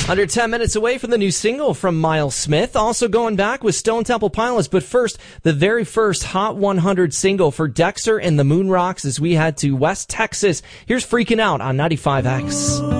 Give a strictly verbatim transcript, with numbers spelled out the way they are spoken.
Under ten minutes away from the new single from Miles Smith. Also going back with Stone Temple Pilots. But first, the very first Hot one hundred single for Dexter and the Moon Rocks as we head to West Texas. Here's Freaking Out on ninety-five X.